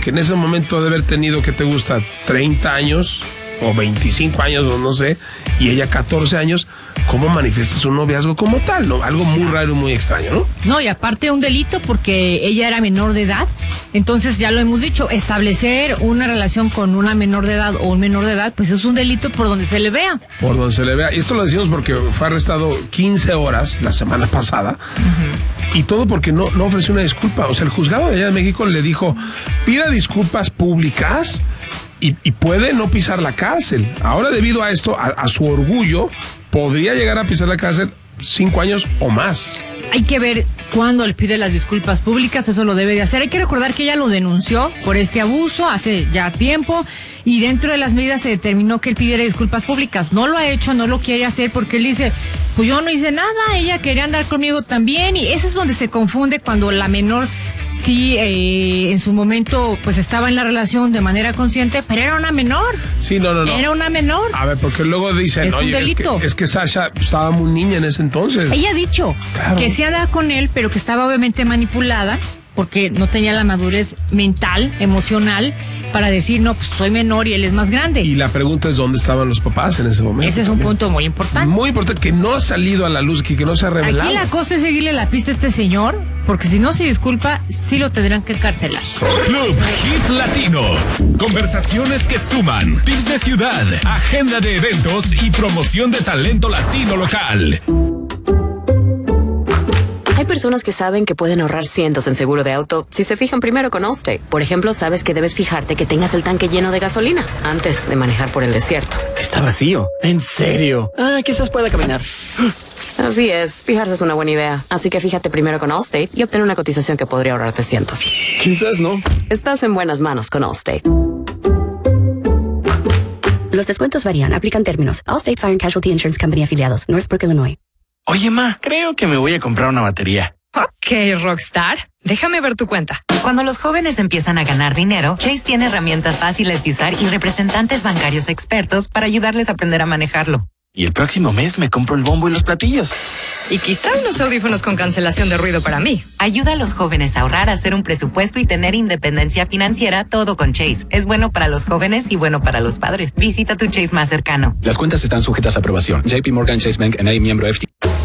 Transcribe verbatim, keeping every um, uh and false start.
que en ese momento debe haber tenido, ¿qué te gusta? treinta años o veinticinco años, o no sé, y ella catorce años, ¿cómo manifiesta su noviazgo como tal? ¿No? Algo muy raro y muy extraño, ¿no? No, y aparte un delito porque ella era menor de edad. Entonces, ya lo hemos dicho, establecer una relación con una menor de edad o un menor de edad, pues es un delito por donde se le vea. Por donde se le vea. Y esto lo decimos porque fue arrestado quince horas la semana pasada. Uh-huh. Y todo porque no, no ofreció una disculpa. O sea, el juzgado de allá de México le dijo, pida disculpas públicas y, y puede no pisar la cárcel. Ahora, debido a esto, a, a su orgullo, podría llegar a pisar la cárcel cinco años o más. Hay que ver cuándo le pide las disculpas públicas, eso lo debe de hacer. Hay que recordar que ella lo denunció por este abuso hace ya tiempo y dentro de las medidas se determinó que él pidiera disculpas públicas. No lo ha hecho, no lo quiere hacer porque él dice, pues yo no hice nada, ella quería andar conmigo también, y eso es donde se confunde cuando la menor sí eh, en su momento pues estaba en la relación de manera consciente, pero era una menor. Sí, no, no, no. Era una menor. A ver, porque luego dicen, es oye, un delito. Es, que, es que Sasha estaba muy niña en ese entonces. Ella ha dicho claro. que sí andaba con él, pero que estaba obviamente manipulada porque no tenía la madurez mental, emocional, para decir, no, pues soy menor y él es más grande. Y la pregunta es, ¿dónde estaban los papás en ese momento? Ese es también? un punto muy importante. Muy importante, que no ha salido a la luz, que, que no se ha revelado. Aquí la cosa es seguirle la pista a este señor, porque si no se disculpa, sí lo tendrán que encarcelar. Club Hit Latino. Conversaciones que suman. Tips de ciudad, agenda de eventos y promoción de talento latino local. Hay personas que saben que pueden ahorrar cientos en seguro de auto si se fijan primero con Allstate. Por ejemplo, sabes que debes fijarte que tengas el tanque lleno de gasolina antes de manejar por el desierto. Está vacío. ¿En serio? Ah, quizás pueda caminar. Así es, fijarse es una buena idea. Así que fíjate primero con Allstate y obtén una cotización que podría ahorrarte cientos. Quizás no. Estás en buenas manos con Allstate. Los descuentos varían, aplican términos. Allstate Fire and Casualty Insurance Company afiliados, Northbrook, Illinois. Oye, ma, creo que me voy a comprar una batería. Ok, Rockstar. Déjame ver tu cuenta. Cuando los jóvenes empiezan a ganar dinero, Chase tiene herramientas fáciles de usar y representantes bancarios expertos para ayudarles a aprender a manejarlo. Y el próximo mes me compro el bombo y los platillos. Y quizá unos audífonos con cancelación de ruido para mí. Ayuda a los jóvenes a ahorrar, a hacer un presupuesto y tener independencia financiera, todo con Chase. Es bueno para los jóvenes y bueno para los padres. Visita tu Chase más cercano. Las cuentas están sujetas a aprobación. J P Morgan Chase Bank N A, miembro F T.